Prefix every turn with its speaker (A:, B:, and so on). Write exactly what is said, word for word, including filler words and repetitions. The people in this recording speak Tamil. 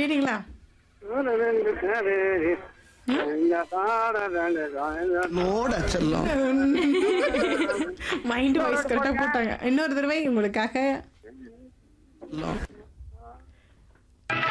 A: கேட்டீங்களா?
B: நோட செல்லம்.
A: மைண்ட் வாய்ஸ் கரெக்டா போட்டாங்க. இன்னொரு தடவை உங்களுக்காக.
B: செல்லம்.